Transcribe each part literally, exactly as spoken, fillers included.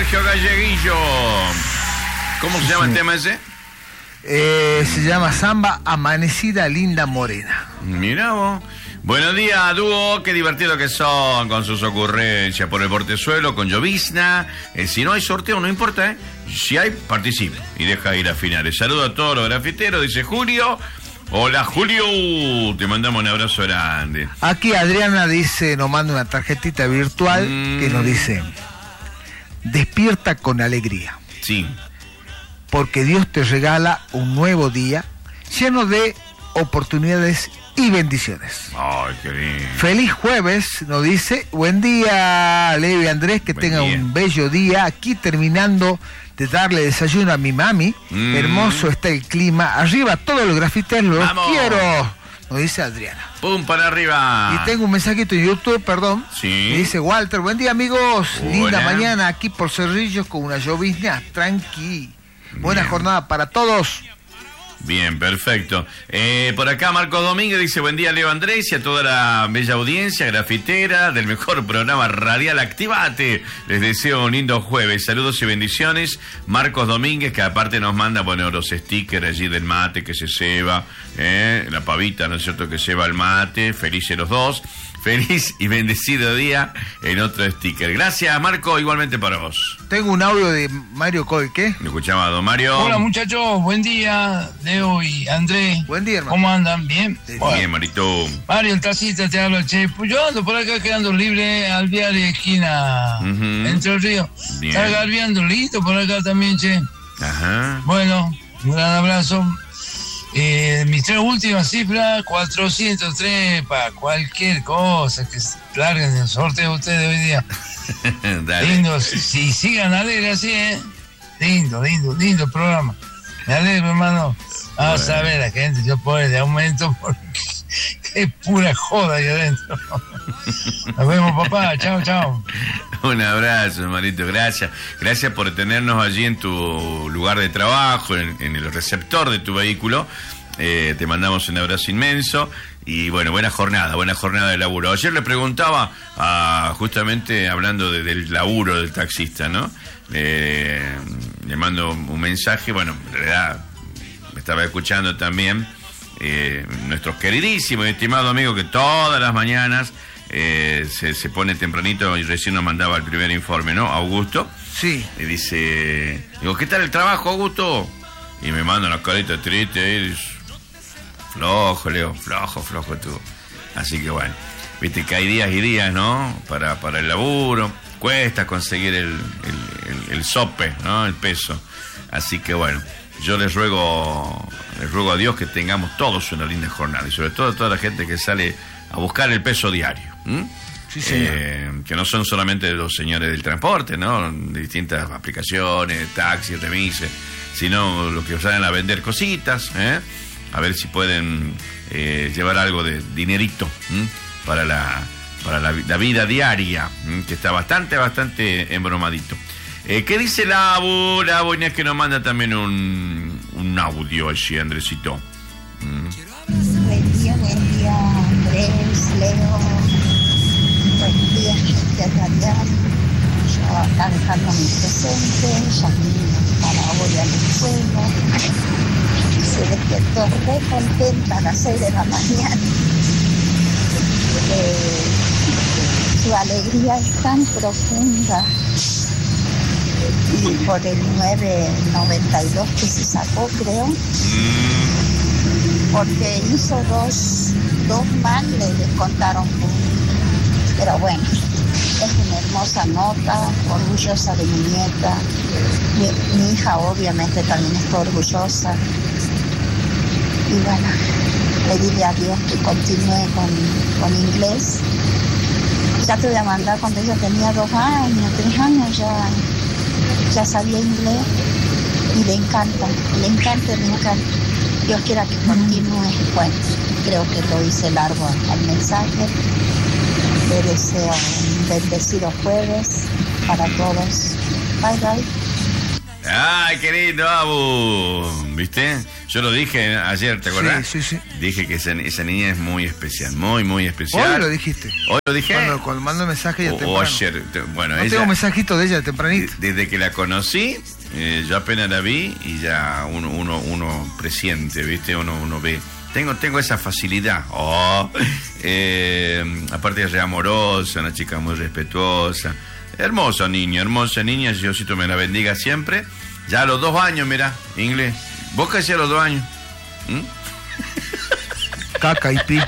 Sergio Galleguillo. ¿Cómo se llama el tema ese? Eh, se llama Samba Amanecida Linda Morena. Mirá vos. Buenos días, dúo, qué divertido que son con sus ocurrencias por el portezuelo, con llovizna. Eh, si no hay sorteo, no importa, ¿eh? Si hay, participe y deja ir a finales. Saludo a todos los grafiteros, dice Julio. Hola, Julio, te mandamos un abrazo grande. Aquí Adriana dice, nos manda una tarjetita virtual mm. que nos dice: despierta con alegría. Sí. Porque Dios te regala un nuevo día lleno de oportunidades y bendiciones. Ay, qué lindo. Feliz jueves, nos dice. Buen día, Leo y Andrés, que Buen tengan día. un bello día. Aquí terminando de darle desayuno a mi mami. Mm. Hermoso está el clima. Arriba todos los grafiteros, los ¡Vamos! quiero, nos dice Adriana. Pum, para arriba. Y tengo un mensajito en YouTube, perdón. Sí. Me dice Walter, buen día amigos. Hola. Linda mañana aquí por Cerrillos con una llovizna tranqui. Buena Bien. jornada para todos. Bien, perfecto. Eh, por acá Marcos Domínguez dice: buen día, Leo Andrés, y a toda la bella audiencia grafitera del mejor programa radial Activate. Les deseo un lindo jueves. Saludos y bendiciones. Marcos Domínguez, que aparte nos manda, bueno, los stickers allí del mate que se ceba, eh, la pavita, ¿no es cierto?, que ceba el mate. Felices los dos. Feliz y bendecido día en otro sticker. Gracias, Marco, igualmente para vos. Tengo un audio de Mario Coy, ¿qué? ¿Me escuchaba, don Mario? Hola muchachos, buen día, Leo y Andrés. Buen día, hermano. ¿Cómo andan? ¿Bien? Bien, Bueno, Marito. Mario, el taxista te habla, che. Pues yo ando por acá quedando libre al viario de esquina Ujú. Entre Ríos. Bien. Está garbeando listo por acá también, che. Ajá. Bueno, un gran abrazo. Eh, mis tres últimas cifras, cuatrocientos tres, para cualquier cosa que larguen el sorteo ustedes hoy día. Dale. Lindo, si, si sigan alegre así, ¿eh? Lindo, lindo, lindo el programa. Me alegro, hermano. Vamos Bueno. a ver, la gente se pone de aumento porque es pura joda ahí adentro. Nos vemos, papá. Chao, chao. Un abrazo, Marito, gracias. Gracias por tenernos allí en tu lugar de trabajo, en, en el receptor de tu vehículo. Eh, te mandamos un abrazo inmenso. Y bueno, buena jornada, buena jornada de laburo. Ayer le preguntaba, a, justamente hablando de, del laburo del taxista, ¿no? Eh, le mando un mensaje, bueno, en realidad me estaba escuchando también eh, nuestros queridísimos y estimados amigos que todas las mañanas eh, se, se pone tempranito y recién nos mandaba el primer informe, ¿no? Augusto. Sí. Y dice, digo, ¿qué tal el trabajo, Augusto? Y me manda una carita triste y dice, flojo, Leo, flojo, flojo tú. Así que bueno, viste que hay días y días, ¿no? Para, para el laburo, cuesta conseguir el, el, el, el sope, ¿no? El peso. Así que bueno, yo les ruego, les ruego a Dios que tengamos todos una linda jornada y sobre todo a toda la gente que sale a buscar el peso diario. ¿m? Sí, señor. Eh, que no son solamente los señores del transporte, ¿no? De distintas aplicaciones, taxis, remises, sino los que salen a vender cositas, ¿eh? A ver si pueden eh, llevar algo de dinerito ¿m? para la para la, la vida diaria, ¿m? Que está bastante, bastante embromadito. Eh, ¿Qué dice la Abu? La Abu Inés que nos manda también un, un audio allí, Andresito. ¿m? Buen día, buen día, Andrés, Leo. Buen día, gente radial. Yo acá dejando mi presente, ya para hoy al juego. Se despertó re contenta a las seis de la mañana. Eh, su alegría es tan profunda. Y por el nueve noventa y dos que se sacó, creo. Porque hizo dos, dos mal, le descontaron puntos. Pero bueno, es una hermosa nota, orgullosa de mi nieta. Mi, mi hija obviamente también está orgullosa. Y bueno, pedirle a Dios que continúe con, con inglés. Ya te voy a mandar cuando ella tenía dos años, tres años, ya, ya sabía inglés. Y le encanta, le encanta, le encanta. Dios quiera que continúe. Bueno, creo que lo hice largo al mensaje. Le deseo un bendecido jueves para todos. Bye, bye. Ay, qué lindo, Abu. ¿Viste? Yo lo dije ayer, ¿te acordás? Sí, sí, sí. Dije que esa, esa niña es muy especial, muy, muy especial. Hoy lo dijiste. Hoy lo dije. Cuando, cuando mando el mensaje ya O, temprano. o ayer. Te- bueno, No ella, tengo un mensajito de ella tempranito. desde que la conocí, eh, yo apenas la vi y ya uno, uno, uno presiente, ¿viste? Uno, uno ve. Tengo, tengo esa facilidad. Oh, eh, aparte es re amorosa, una chica muy respetuosa. Hermosa niña, hermosa niña. Diosito me la bendiga siempre. Ya a los dos años, mira, inglés. ¿Vos qué hacías a los dos años? ¿Mm? Caca y pi.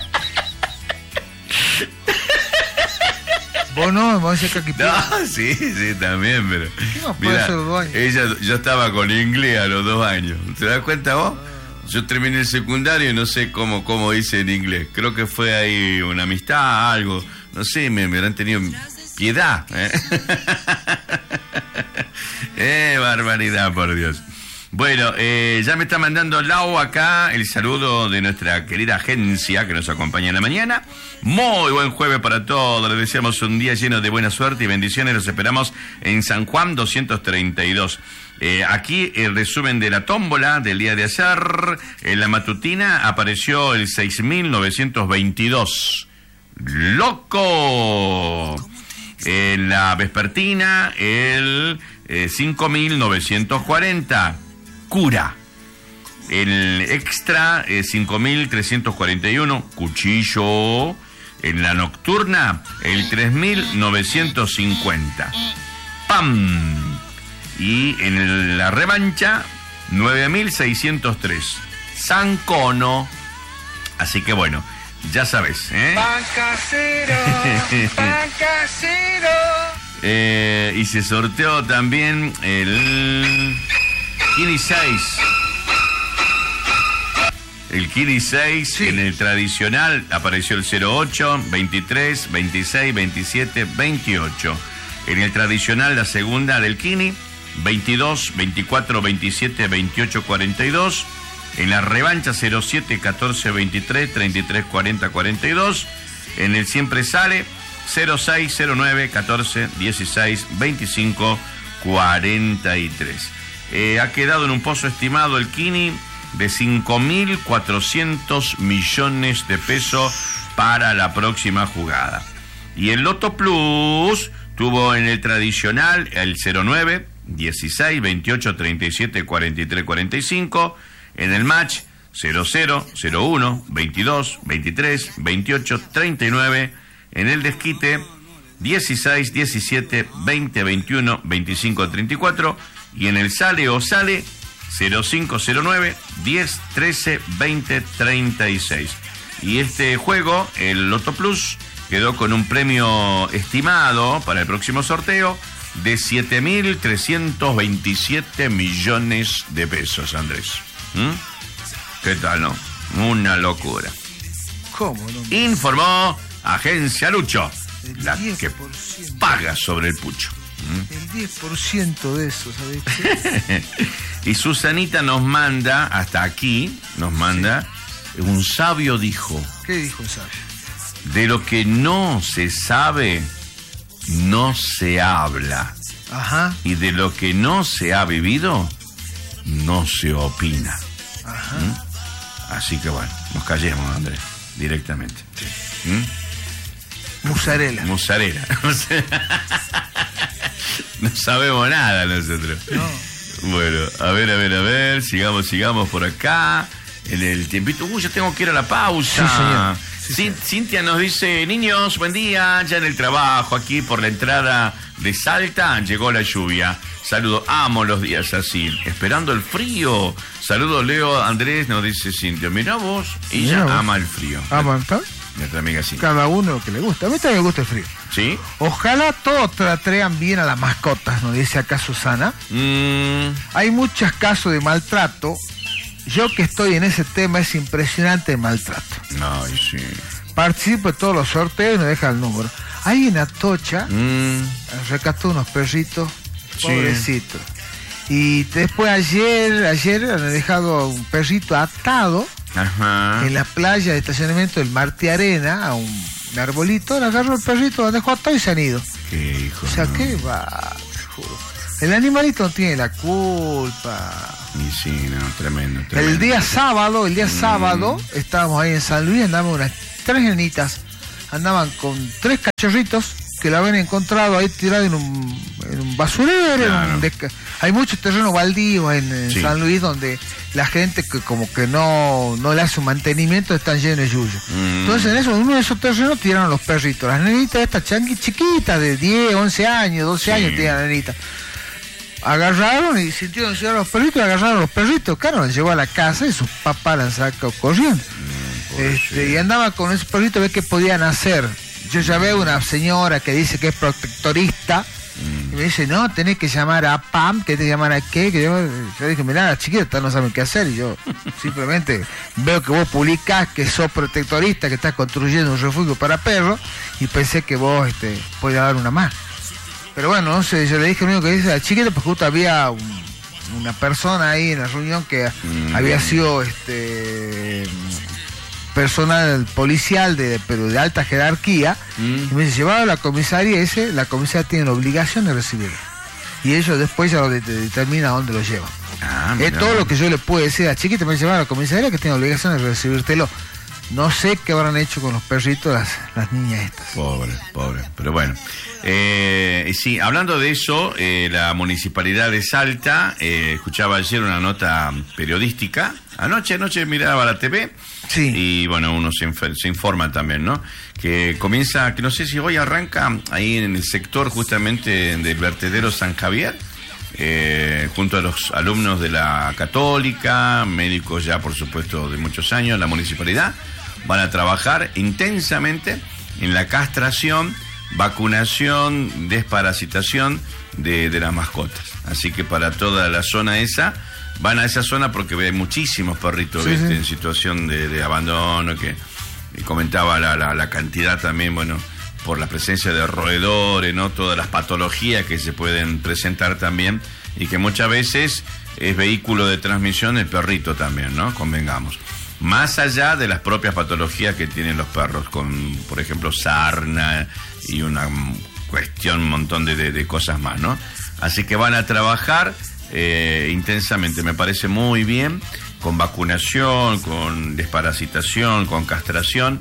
Vos no, vos decís caca y pi. No, sí, sí, también, pero... ¿Qué más puede Mirá, ser a los dos años? ella, yo estaba con inglés a los dos años. ¿Te das cuenta vos? Yo terminé el secundario y no sé cómo, cómo hice en inglés. Creo que fue ahí una amistad, algo. No sé, me, me habrán tenido piedad. ¿eh? eh, barbaridad, por Dios. Bueno, eh, ya me está mandando Lau acá el saludo de nuestra querida agencia que nos acompaña en la mañana. Muy buen jueves para todos. Les deseamos un día lleno de buena suerte y bendiciones. Los esperamos en San Juan doscientos treinta y dos. Eh, aquí el resumen de la tómbola del día de ayer. En la matutina apareció el seis mil novecientos veintidós. ¡Loco! En la vespertina el eh, cinco mil novecientos cuarenta. Cura. El extra eh, cinco mil trescientos cuarenta y uno. Cuchillo. En la nocturna el tres mil novecientos cincuenta. ¡Pam! Y en el- la revancha nueve mil seiscientos tres. San Cono. Así que bueno, ya sabes, ¿eh? Pan casero, pan casero. Eh, y se sorteó también el Kini seis. El Kini seis, Sí. en el tradicional apareció el cero ocho, veintitrés, veintiséis, veintisiete, veintiocho. En el tradicional, la segunda del Kini, veintidós, veinticuatro, veintisiete, veintiocho, cuarenta y dos. En la revancha cero siete, catorce, veintitrés, treinta y tres, cuarenta, cuarenta y dos. En el siempre sale cero seis, cero nueve, catorce, dieciséis, veinticinco, cuarenta y tres. Eh, ha quedado en un pozo estimado el Kini de cinco mil cuatrocientos millones de pesos para la próxima jugada. Y el Loto Plus tuvo en el tradicional el cero nueve, dieciséis, veintiocho, treinta y siete, cuarenta y tres, cuarenta y cinco. En el match cero cero, cero uno, veintidós, veintitrés, veintiocho, treinta y nueve. En el desquite dieciséis, diecisiete, veinte, veintiuno, veinticinco, treinta y cuatro. Y en el sale o sale cero cinco, cero nueve, diez, trece, veinte, treinta y seis. Y este juego, el Loto Plus, quedó con un premio estimado para el próximo sorteo de siete mil trescientos veintisiete millones de pesos, Andrés. ¿Mm? ¿Qué tal, no? Una locura. ¿Cómo no? Informó Agencia Lucho, El la diez que por ciento. paga sobre el pucho. El diez por ciento de eso, ¿sabés qué? Y Susanita nos manda, hasta aquí, nos manda, un sabio dijo, ¿Qué dijo el sabio? de lo que no se sabe, no se habla. Ajá, Y de lo que no se ha vivido, no se opina. ajá. ¿Mm? Así que bueno, nos callemos, Andrés, directamente. ¿Mm? Musarela. Musarela. No sabemos nada nosotros. No. Bueno, a ver, a ver, a ver, sigamos, sigamos por acá. En el tiempito, uy, ya tengo que ir a la pausa. Sí, señor. Sí, Cin- señor. Cintia nos dice, niños, buen día, ya en el trabajo, aquí por la entrada de Salta, llegó la lluvia. Saludo, amo los días así, esperando el frío. Saludo, Leo, Andrés, nos dice Cintia, mirá vos, ella Mirá vos. ama el frío. Vamos, ¿está? Nuestra amiga Cintia. Cada uno lo que le gusta. A mí también me gusta el frío. ¿Sí? Ojalá todos traten bien a las mascotas, nos dice acá Susana. Mm, Hay muchos casos de maltrato. Yo que estoy en ese tema, es impresionante el maltrato. ay, sí. Participo de todos los sorteos y me deja el número. Hay en Atocha, Mm, rescató unos perritos, Sí. pobrecitos. Y después ayer, ayer han dejado a un perrito atado ajá. en la playa de estacionamiento del Marte Arena, a un arbolito, le agarró el perrito, lo dejó atado y se han ido. Qué hijo. O sea, no. ¿qué va? Te juro. El animalito no tiene la culpa. Y sí, no, tremendo, tremendo. El día sábado, el día mm. sábado, estábamos ahí en San Luis, andaban unas tres nenitas, andaban con tres cachorritos que la habían encontrado ahí tirado en un, en un basurero. Claro. En un desca... Hay muchos terrenos baldíos en, en sí. San Luis donde la gente que como que no, no le hace un mantenimiento, están llenos de yuyo. Mm. Entonces en eso, en uno de esos terrenos tiraron los perritos. Las nenitas estas changuis chiquitas de diez, once años, doce sí. años tienen las nenitas. Agarraron y sintieron llegar a los perritos y agarraron a los perritos. Claro, los llevó a la casa y sus papás la han sacado corriendo. Mm, este, y andaban con esos perritos a ver qué podían hacer. Yo ya veo una señora que dice que es protectorista mm. y me dice, no, tenés que llamar a Pam, que te llamar a qué, que yo, yo dije, mirá, las chiquitas no saben qué hacer, y yo simplemente veo que vos publicás que sos protectorista, que estás construyendo un refugio para perros, y pensé que vos este, podías dar una más. Pero bueno, no sé, yo le dije lo único que dice a la chiquita, pues justo había un, una persona ahí en la reunión que mm. había sido este personal policial de pero de alta jerarquía, mm. y me dice, llevado a la comisaría, ese, la comisaría tiene la obligación de recibirlo. Y ellos después ya lo de, de, determina a dónde lo llevan. Ah, es todo lo que yo le puedo decir a la chiquita, me lleva a la comisaría que tiene la obligación de recibírtelo. No sé qué habrán hecho con los perritos las, las niñas estas. Pobre, pobre. Pero bueno. Eh, sí, hablando de eso, eh, la Municipalidad de Salta, eh, escuchaba ayer una nota periodística. Anoche, anoche miraba la T V. Sí. Y bueno, uno se, inf- se informa también, ¿no? Que comienza, que no sé si hoy arranca ahí en el sector justamente del vertedero San Javier. Eh, junto a los alumnos de la Católica, médicos ya por supuesto de muchos años, la municipalidad van a trabajar intensamente en la castración, vacunación, desparasitación de, de las mascotas. Así que para toda la zona esa, van a esa zona porque hay muchísimos perritos sí, ¿viste? Sí. en situación de, de abandono, que y comentaba la, la, la cantidad también, bueno, por la presencia de roedores, ¿no? Todas las patologías que se pueden presentar también, y que muchas veces es vehículo de transmisión el perrito también, ¿no? Convengamos. Más allá de las propias patologías que tienen los perros, con, por ejemplo, sarna y una cuestión, un montón de, de, de cosas más, ¿no? Así que van a trabajar eh, intensamente, me parece muy bien, con vacunación, con desparasitación, con castración,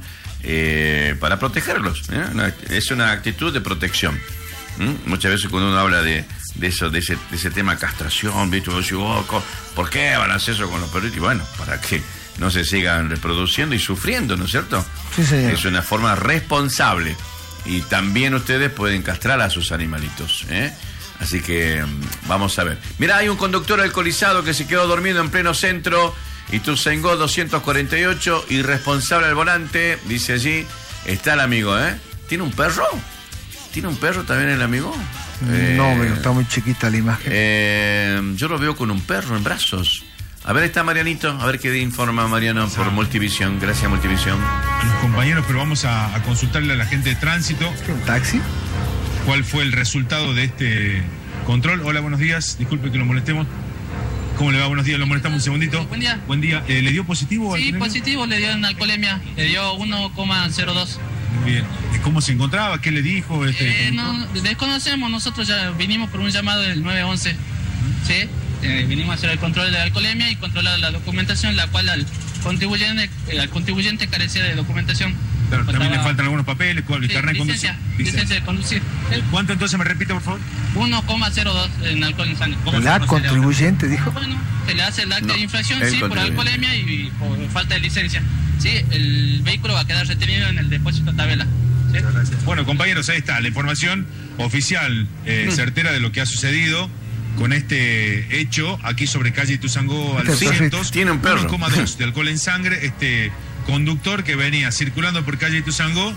eh, para protegerlos, ¿eh? Una, es una actitud de protección. ¿Mm? Muchas veces cuando uno habla de, de eso, de ese, de ese tema castración, ¿viste? Vos decís, oh, ¿por qué van a hacer eso con los perritos? Y bueno, para que no se sigan reproduciendo y sufriendo, ¿no es cierto? Sí, señor. Es una forma responsable. Y también ustedes pueden castrar a sus animalitos, ¿eh? Así que vamos a ver. Mirá, hay un conductor alcoholizado que se quedó dormido en pleno centro, Ituzaingó doscientos cuarenta y ocho, irresponsable al volante, dice allí. Está el amigo, ¿eh? ¿Tiene un perro? ¿Tiene un perro también el amigo? No, eh, está muy chiquita la imagen. Eh, yo lo veo con un perro en brazos. A ver, está Marianito, a ver qué informa Mariano por Multivisión. Gracias, Multivisión. Los compañeros, pero vamos a, a consultarle a la gente de tránsito. ¿Un taxi? ¿Cuál fue el resultado de este control? Hola, buenos días. Disculpe que lo molestemos. ¿Cómo le va? Buenos días. Lo molestamos un segundito. Buen día. Buen día. Eh, ¿Le dio positivo? Sí, positivo. Le dio en alcoholemia. Le dio uno coma cero dos. Muy bien. ¿Cómo se encontraba? ¿Qué le dijo? Este, eh, no, desconocemos. Nosotros ya vinimos por un llamado del nueve once. ¿Sí? Eh, vinimos a hacer el control de la alcoholemia y controlar la documentación, la cual al contribuyente, eh, al contribuyente carecía de documentación. Pero también le faltan algunos papeles, el sí, carnet de conducir. Licencia, licencia de conducir. ¿Cuánto entonces me repite, por favor? uno coma cero dos en alcohol en sangre. ¿La contribuyente dijo? Bueno, se le hace el acta no, de infracción, sí, por alcoholemia y, y por falta de licencia. Sí, el vehículo va a quedar retenido en el depósito tabela. ¿Sí? Bueno, compañeros, ahí está la información oficial, eh, certera de lo que ha sucedido con este hecho aquí sobre calle Ituzaingó al doscientos. Tiene un perro. uno coma dos de alcohol en sangre. Este conductor que venía circulando por calle Ituzaingó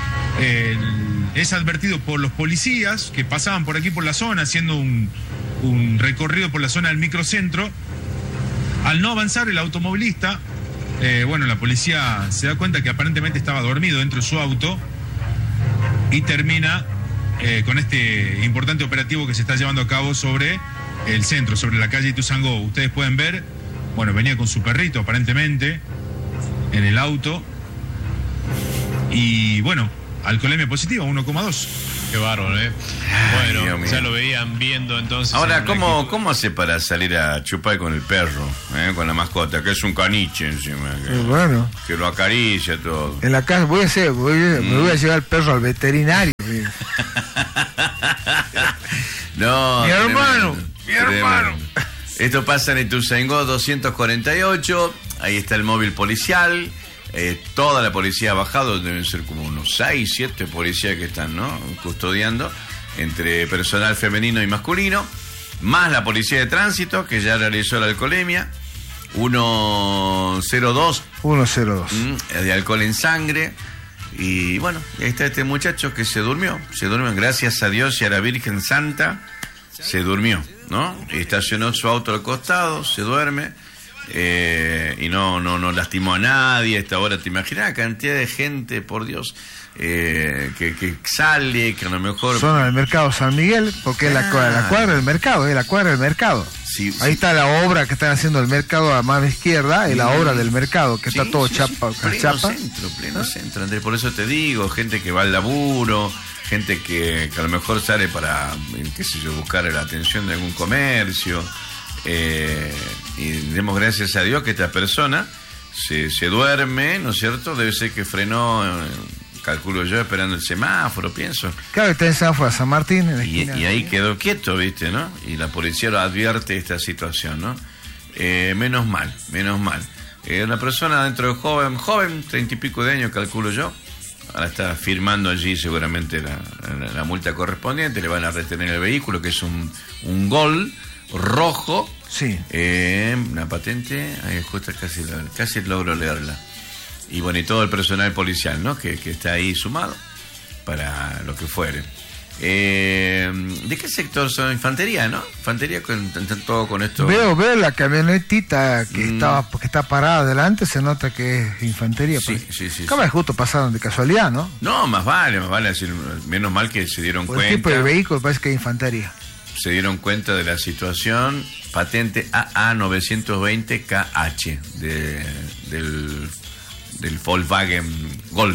eh, es advertido por los policías que pasaban por aquí por la zona haciendo un, un recorrido por la zona del microcentro. Al no avanzar el automovilista, eh, bueno, la policía se da cuenta que aparentemente estaba dormido dentro de su auto y termina eh, con este importante operativo que se está llevando a cabo sobre el centro, sobre la calle Ituzaingó. Ustedes pueden ver, bueno, venía con su perrito aparentemente en el auto y bueno, alcoholemia positiva, uno coma dos. Qué bárbaro, ¿eh? Ay, bueno, ya lo veían viendo entonces. Ahora, ¿cómo, ¿cómo hace para salir a chupar con el perro? ¿Eh? Con la mascota, que es un caniche encima. Que, bueno. que lo acaricia todo. En la casa, voy a hacer, voy, mm. me voy a llevar el perro al veterinario. No, mi tremendo, hermano, mi hermano. Tremendo. Esto pasa en Ituzaingó doscientos cuarenta y ocho, ahí está el móvil policial. Eh, toda la policía ha bajado, deben ser como unos seis, siete policías que están, ¿no?, custodiando, entre personal femenino y masculino, más la policía de tránsito, que ya realizó la alcoholemia, ciento dos ciento dos mm, de alcohol en sangre, y bueno, ahí está este muchacho que se durmió, se durmió, gracias a Dios y a la Virgen Santa, se durmió, ¿no? Estacionó su auto al costado, se duerme. Eh, y no, no, no lastimó a nadie. A esta hora, te imaginas la cantidad de gente, por Dios, eh, que, que sale, que a lo mejor. Zona del mercado San Miguel, porque ah. es la, la cuadra del mercado, es la cuadra del mercado. Sí, ahí sí. Está la obra que están haciendo el mercado a mano izquierda, y la obra del mercado, que sí, está todo sí, chapa, sí, pleno chapa. centro, pleno ¿Ah? centro, Andrés. Por eso te digo, gente que va al laburo, gente que, que a lo mejor sale para, qué sé yo, buscar la atención de algún comercio. Eh, y demos gracias a Dios que esta persona se, se duerme, ¿no es cierto? Debe ser que frenó, eh, calculo yo, esperando el semáforo, pienso. Claro, está en semáforo San Martín. En la y, y ahí quedó quieto, ¿viste? ¿No? Y la policía lo advierte esta situación, ¿no? Eh, menos mal, menos mal. Eh, una persona dentro de joven, joven, treinta y pico de años, calculo yo. Ahora está firmando allí seguramente la, la, la multa correspondiente, le van a retener el vehículo, que es un, un Gol rojo, sí, eh, una patente, ahí justo casi, casi logro leerla. Y bueno, y todo el personal policial, ¿no?, que, que está ahí sumado para lo que fuere. Eh, ¿De qué sector son? Infantería, ¿no? Infantería, con, todo con esto. Veo, veo la camionetita que mm. estaba, que está parada adelante, se nota que es infantería. Sí, sí, sí. Acaba sí. justo pasaron de casualidad, ¿no? No, más vale, más vale decir, menos mal que se dieron Por cuenta. El tipo de vehículo parece que es infantería. Se dieron cuenta de la situación, patente A A novecientos veinte K H de, del, del Volkswagen Gol,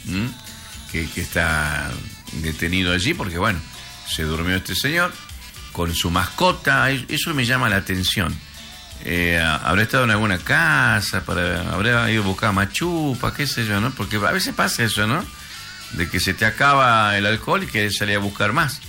que, que está detenido allí porque, bueno, se durmió este señor con su mascota. Eso me llama la atención. Eh, habrá estado en alguna casa, para, habrá ido a buscar machupa, qué sé yo, ¿no? Porque a veces pasa eso, ¿no? De que se te acaba el alcohol y querés salir a buscar más.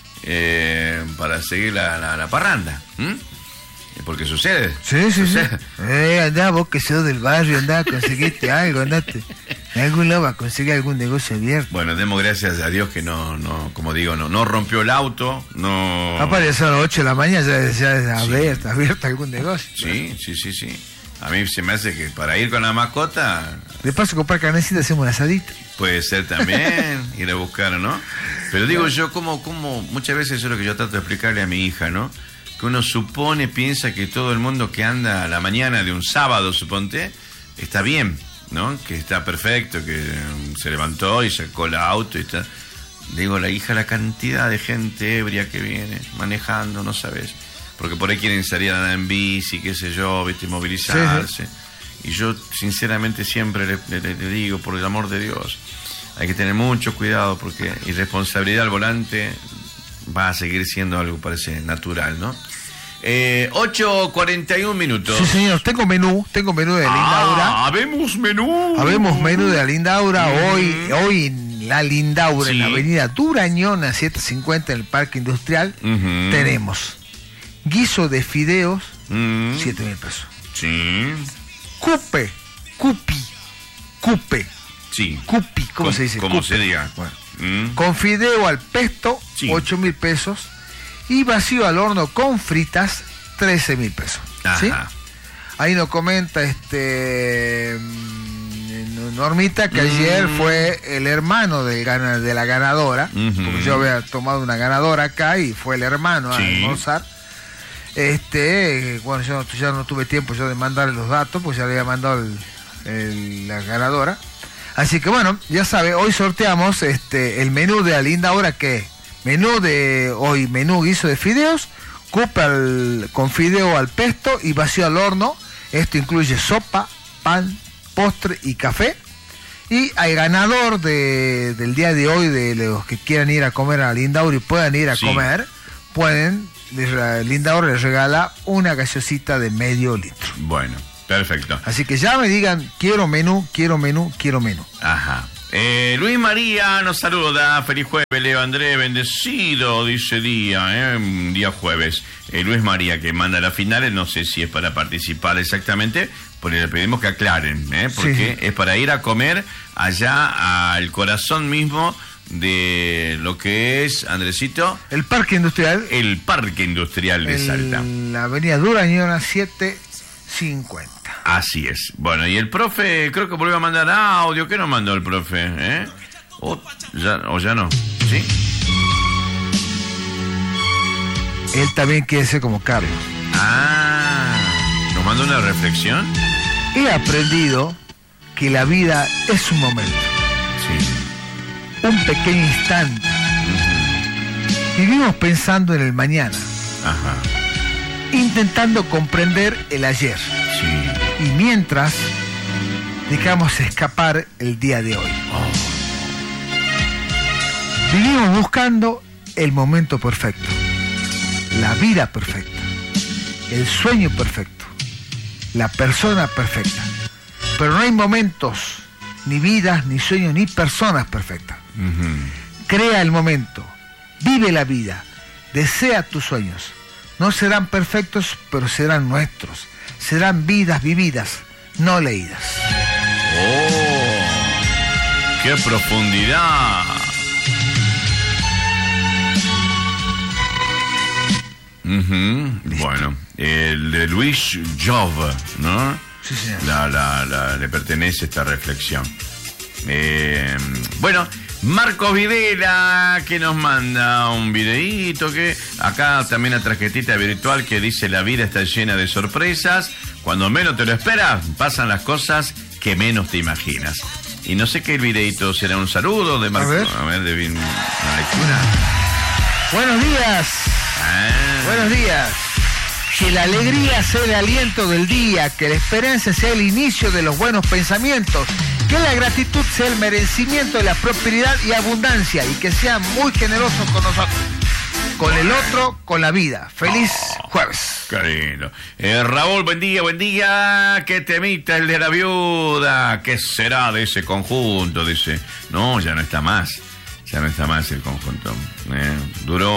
Eh, para seguir la, la, la parranda, ¿m? Porque sucede. Sí, sí, sucede. sí. Eh, andá, vos que sos del barrio, andá, conseguiste algo, andate. En algún lado vas a conseguir algún negocio abierto. Bueno, demos gracias a Dios que no, no, como digo, no, no rompió el auto, no. Apareció a las ocho de la mañana, ya, ya es abierto, sí. abierto algún negocio. Sí, sí, sí, sí. A mí se me hace que para ir con la mascota. De paso, comprar carnecita, hacemos un asadito. Puede ser también, ir a buscar, ¿no? Pero digo yo, como, como muchas veces eso es lo que yo trato de explicarle a mi hija, ¿no? Que uno supone, piensa que todo el mundo que anda a la mañana de un sábado, suponte, está bien, ¿no? Que está perfecto, que se levantó y sacó el auto y está. Digo, la hija, la cantidad de gente ebria que viene manejando, no sabes. Porque por ahí quieren salir a andar en bici, qué sé yo, viste, movilizarse. Sí, sí. Y yo, sinceramente, siempre le, le, le digo, por el amor de Dios, hay que tener mucho cuidado porque irresponsabilidad al volante va a seguir siendo algo, parece, natural, ¿no? Eh, ocho cuarenta y un minutos. Sí, señor, tengo menú, tengo menú de Lindaura. Ah, habemos menú. Habemos menú de la Lindaura. Mm. Hoy, hoy en la Lindaura, sí, en la avenida Durañona setecientos cincuenta, en el Parque Industrial, uh-huh, tenemos guiso de fideos, uh-huh, siete mil pesos. Sí. Cupe, cupi, cupe. Sí. Cupi, ¿cómo Com, se dice? ¿Cómo Cupe. se diga? Bueno. Mm. Con fideo al pesto, sí, ocho mil pesos. Y vacío al horno con fritas, trece mil pesos. ¿Sí? Ahí nos comenta este Normita que uh-huh, ayer fue el hermano del, de la ganadora, uh-huh, porque yo había tomado una ganadora acá y fue el hermano, sí, a almorzar. Este, bueno, yo ya no tuve tiempo yo de mandarle los datos, pues ya le había mandado el, el, la ganadora. Así que bueno, ya sabe, hoy sorteamos este el menú de la Lindaura, que menú de hoy, menú guiso de fideos, cupe al, con fideo al pesto y vacío al horno. Esto incluye sopa, pan, postre y café. Y al ganador de, del día de hoy, de los que quieran ir a comer a Lindauer y puedan ir a sí. comer, pueden, Lindauer les regala una gaseosita de medio litro. Bueno, perfecto. Así que ya me digan, quiero menú, quiero menú, quiero menú. Ajá. Eh, Luis María nos saluda, feliz jueves, Leo Andrés, bendecido, dice día, eh, día jueves. Eh, Luis María que manda las finales, no sé si es para participar exactamente, pero le pedimos que aclaren, eh, porque sí. es para ir a comer allá al corazón mismo de lo que es, Andresito, el Parque Industrial. El Parque Industrial de el, Salta. La avenida Durañona siete cincuenta. Así es. Bueno, y el profe, creo que volvió a mandar audio. ¿Qué nos mandó el profe? ¿Eh? O, ya, o ya no. ¿Sí? Él también quiere ser como Carlos. Ah, ¿nos mandó una reflexión? He aprendido que la vida es un momento. Sí. Un pequeño instante. Uh-huh. Vivimos pensando en el mañana. Ajá. Intentando comprender el ayer. Sí. Y mientras dejamos escapar el día de hoy. Oh. Vivimos buscando el momento perfecto, la vida perfecta, el sueño perfecto, la persona perfecta. Pero no hay momentos, ni vidas, ni sueños, ni personas perfectas. Uh-huh. Crea el momento, vive la vida, desea tus sueños. No serán perfectos, pero serán nuestros. Serán vidas vividas, no leídas. ¡Oh! ¡Qué profundidad! Uh-huh. Bueno, el de Luis Job, ¿no? Sí, señor. La, la, la, le pertenece esta reflexión. Eh, bueno, Marcos Videla, que nos manda un videíto, que acá también la tarjetita virtual que dice: la vida está llena de sorpresas, cuando menos te lo esperas, pasan las cosas que menos te imaginas. Y no sé qué el videíto será, un saludo de Marcos. A ver, a ver de bien, una lectura. Buenos días. Ah. Buenos días. Que la alegría sea el aliento del día, que la esperanza sea el inicio de los buenos pensamientos, que la gratitud sea el merecimiento de la prosperidad y abundancia, y que sean muy generosos con nosotros, con el otro, con la vida. Feliz oh, jueves. Qué lindo. Eh, Raúl, buen día, buen día. ¿Qué temita el de la viuda? ¿Qué será de ese conjunto? Dice, no, ya no está más. Ya no está más el conjunto. Eh, duró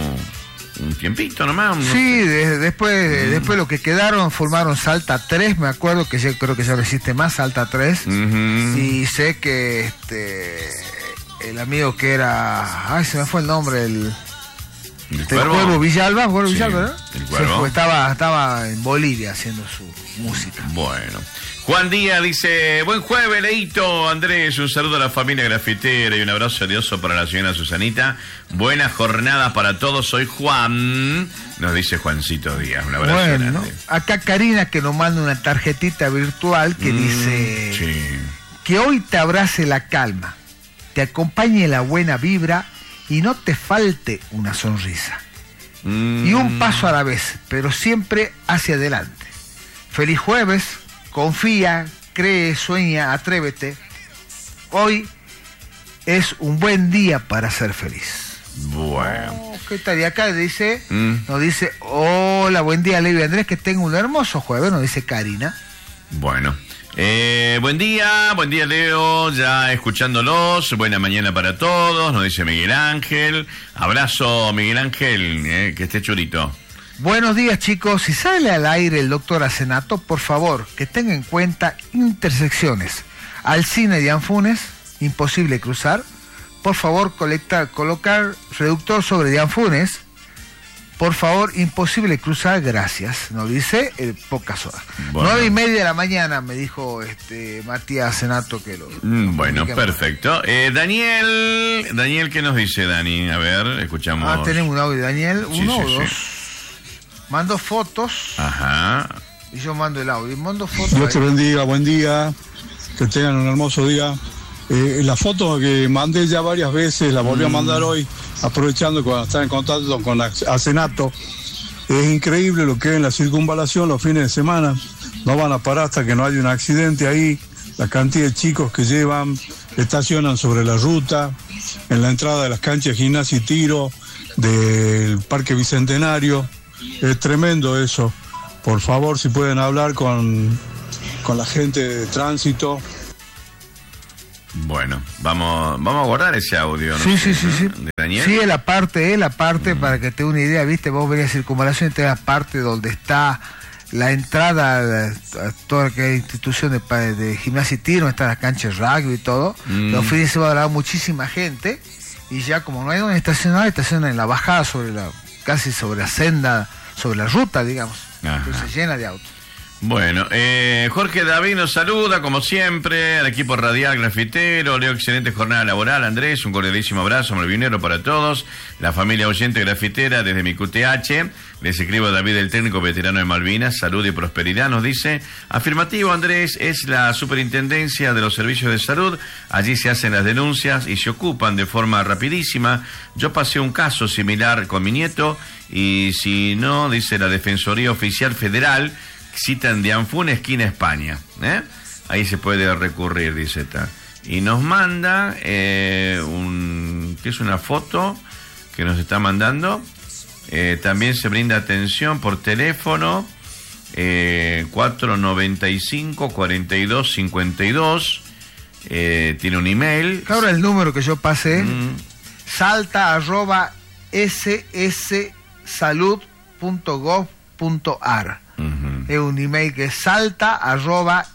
un tiempito nomás. Sí, de, después mm. después lo que quedaron formaron Salta tres, me acuerdo que yo creo que ya no existe más Salta tres. Uh-huh. Y sé que este el amigo que era, ay, se me fue el nombre, el ¿El del Cuervo? Cuervo Villalba, Cuervo Sí, Villalba, ¿no? el Cuervo. Fue, estaba, estaba en Bolivia haciendo su música. Bueno. Juan Díaz dice, buen jueves, Leito, Andrés, un saludo a la familia grafitera y un abrazo arioso para la señora Susanita. Buenas jornadas para todos, soy Juan, nos dice Juancito Díaz, un abrazo bueno, grande. Acá Karina que nos manda una tarjetita virtual que mm, dice sí. que hoy te abrace la calma, te acompañe la buena vibra y no te falte una sonrisa. Mm. Y un paso a la vez, pero siempre hacia adelante. Feliz jueves. Confía, cree, sueña, atrévete. Hoy es un buen día para ser feliz. Bueno. Oh, ¿qué tal? Y acá dice, mm. nos dice, hola, buen día, Levi Andrés, que tenga un hermoso jueves, nos dice Karina. Bueno. Eh, buen día, buen día Leo, ya escuchándolos, buena mañana para todos, nos dice Miguel Ángel. Abrazo, Miguel Ángel, eh, que esté churito. Buenos días, chicos. Si sale al aire el doctor Asenato, por favor, que tenga en cuenta intersecciones. Alsina y Anfunes, imposible cruzar. Por favor, colectar, colocar reductor sobre Dianfunes. Por favor, imposible cruzar, gracias. Nos dice el pocas horas. Bueno. Nueve y media de la mañana, me dijo este Matías Asenato que lo... Mm, bueno, perfecto. Eh, Daniel, Daniel, ¿qué nos dice Dani? A ver, escuchamos. Ah, tenemos un audio de Daniel, sí, uno sí, o dos. Sí. Mando fotos. Ajá. Y yo mando el audio. Mando fotos. Dios te bendiga, buen día. Que tengan un hermoso día. Eh, la foto que mandé ya varias veces, la volví mm. a mandar hoy, aprovechando cuando está en contacto con Asenato. Es increíble lo que es en la circunvalación los fines de semana. No van a parar hasta que no haya un accidente ahí. la cantidad de chicos que llevan, estacionan sobre la ruta, en la entrada de las canchas de gimnasia y tiro del Parque Bicentenario. Es tremendo eso. Por favor, si pueden hablar con, con la gente de tránsito. Bueno, vamos vamos a guardar ese audio, ¿no? Sí, sí, sí, sí. De Daniel. Sí, es la parte, es la parte, mm. para que te dé una idea, viste, vos venís a circunvalación y te das parte donde está la entrada a, a toda aquella institución de, de gimnasia y tiro, está la cancha de rugby y todo. Mm. Los fines se va a hablar muchísima gente y ya como no hay donde estacionar, estacionan en la bajada sobre la, casi sobre la senda, sobre la ruta, digamos. Ajá. Entonces llena de autos. Bueno, eh, Jorge David nos saluda, como siempre, al equipo radial grafitero. Leo, excelente jornada laboral. Andrés, un cordialísimo abrazo malvinero para todos. La familia oyente grafitera desde mi Q T H. Les escribo a David, el técnico veterano de Malvinas. Salud y prosperidad, nos dice. Afirmativo, Andrés, es la superintendencia de los servicios de salud. Allí se hacen las denuncias y se ocupan de forma rapidísima. Yo pasé un caso similar con mi nieto y si no, dice la Defensoría Oficial Federal, citan de Anfún, esquina España, ¿eh? Ahí se puede recurrir, dice esta. Y nos manda eh, un, ¿qué es una foto que nos está mandando? Eh, también se brinda atención por teléfono eh, cuatro noventa y cinco, cuarenta y dos, cincuenta y dos. Eh, tiene un email. Ahora el número que yo pasé, mm. salta arroba sssalud punto gov punto ar. Uh-huh. Es un email que es salta arroba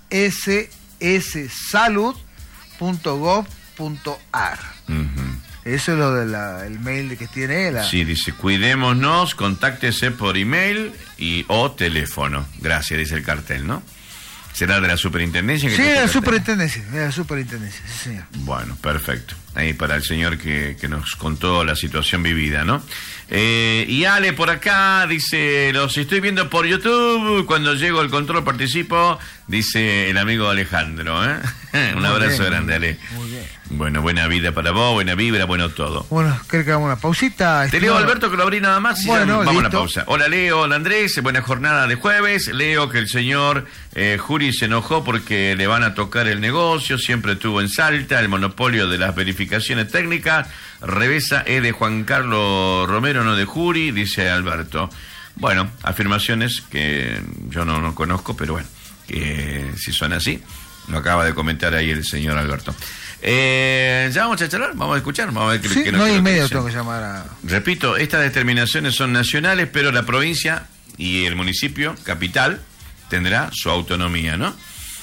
sssalud punto gov punto ar. Uh-huh. Eso es lo del mail que tiene él. Sí, dice, cuidémonos, contáctese por email y o teléfono. Gracias, dice el cartel, ¿no? ¿Será de la superintendencia? Que sí, de la superintendencia, de la superintendencia, sí, señor. Bueno, perfecto. Ahí para el señor que, que nos contó la situación vivida, ¿no? Eh, y Ale por acá dice, los estoy viendo por YouTube, cuando llego al control participo, dice el amigo Alejandro, ¿eh? Un muy abrazo bien, grande, Ale. Muy bien. Bueno, buena vida para vos, buena vibra, bueno todo. Bueno, creo que hagamos una pausita. Te leo, Alberto, que lo abrí nada más y bueno, ya, vamos listo. a la pausa. Hola Leo, hola Andrés, buena jornada de jueves. Leo que el señor eh, Juri se enojó porque le van a tocar el negocio, siempre tuvo en Salta el monopolio de las verificaciones técnicas. Revesa es de Juan Carlos Romero, no de Juri, dice Alberto. Bueno, afirmaciones que yo no, no conozco, pero bueno, que si son así, lo acaba de comentar ahí el señor Alberto. Eh, ya vamos a charlar, vamos a escuchar, vamos a ver qué, sí, qué no hay medio tengo que llamar a... Repito, estas determinaciones son nacionales, pero la provincia y el municipio, capital, tendrá su autonomía, ¿no?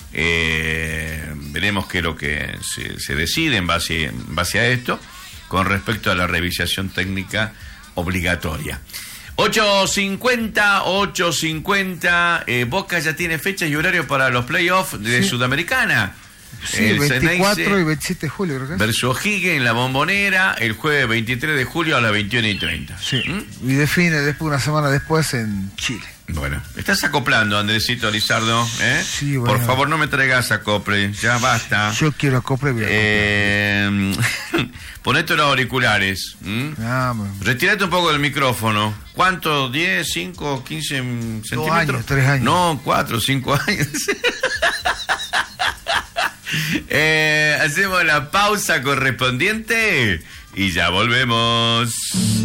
Eh, veremos qué es lo que se, se decide en base, en base a esto, con respecto a la revisación técnica obligatoria. ocho cincuenta, ocho cincuenta, eh, Boca ya tiene fecha y horario para los playoffs de sí. Sudamericana. Sí, el veinticuatro y veintisiete de julio, creo que es. Versus O'Higgins en la Bombonera, el jueves veintitrés de julio a las veintiuna y treinta. Sí, ¿Mm? Y define después, una semana después, en Chile. Bueno, estás acoplando, Andresito Lizardo, ¿eh? Sí, bueno. Por favor, no me traigas acople, ya basta. Yo quiero acople, voy a eh, ponete los auriculares. Ah, retírate un poco del micrófono. ¿Cuánto? ¿diez, cinco, quince centímetros? Dos años, tres años. No, cuatro, cinco años. eh, hacemos la pausa correspondiente y ya volvemos.